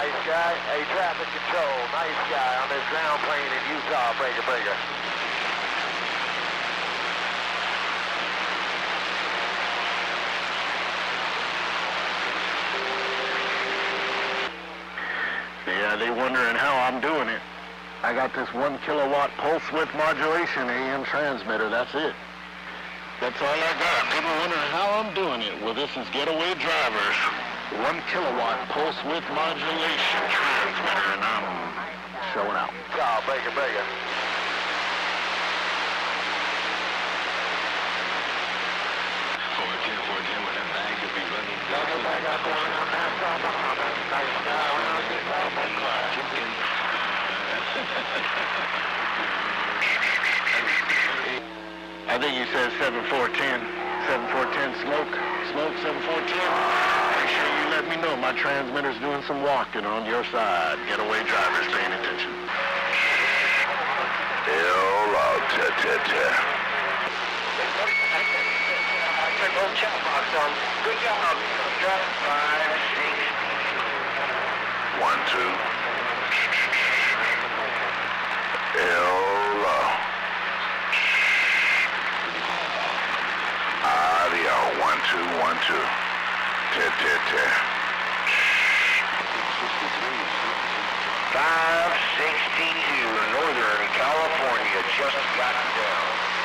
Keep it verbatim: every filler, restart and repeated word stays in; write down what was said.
Nice guy. Hey, traffic control. Nice guy on this ground plane in Utah. Breaker, breaker. Yeah, they wondering how I'm doing it. I got this one kilowatt pulse width modulation A M transmitter. That's it. That's all I got. People wondering how I'm doing it. Well, this is Getaway Drivers. One kilowatt pulse width modulation transmitter, and I'm showing out. Oh, breaker, breaker. four ten, four ten with that bag to be running. Bag up there. I think you said seven four ten. seven four ten smoke. Smoke seven four ten. Make sure you let me know. My transmitter's doing some walking on your side. Getaway Drivers paying attention. Hello, ta ta ta. I took both chat box on. Good job. Drop five, six. One, two. Hello. Audio, one, two, one, two. Ta ta ta. five sixty-two, Northern California, just got down.